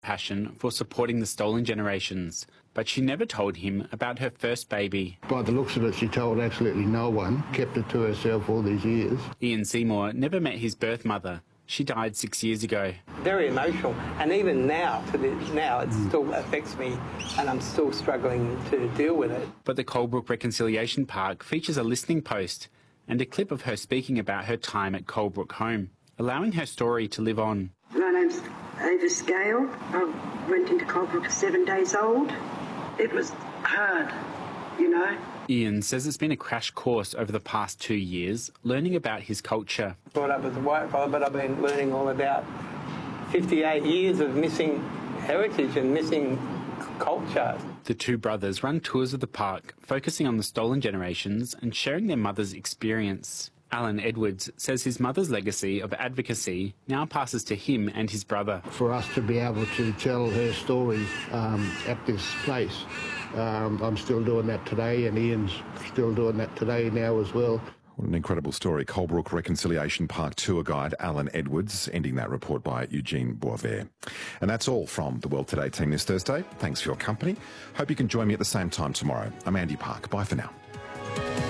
passion for supporting the stolen generations, but she never told him about her first baby. By the looks of it, she told absolutely no one, kept it to herself all these years. Ian Seymour never met his birth mother. She died 6 years ago. Very emotional, and even now, it still affects me, and I'm still struggling to deal with it. But the Colebrook Reconciliation Park features a listening post and a clip of her speaking about her time at Colebrook Home, allowing her story to live on. My name's Ava Scale. I went into Colebrook at 7 days old. It was hard, you know. Ian says it's been a crash course over the past 2 years, learning about his culture. Brought up as a white father, but I've been learning all about 58 years of missing heritage and missing culture. The two brothers run tours of the park, focusing on the stolen generations and sharing their mother's experience. Alan Edwards says his mother's legacy of advocacy now passes to him and his brother. For us to be able to tell her story at this place, I'm still doing that today, and Ian's still doing that today now as well. What an incredible story. Colebrook Reconciliation Park tour guide Alan Edwards, ending that report by Eugene Boisvert. And that's all from the World Today team this Thursday. Thanks for your company. Hope you can join me at the same time tomorrow. I'm Andy Park. Bye for now.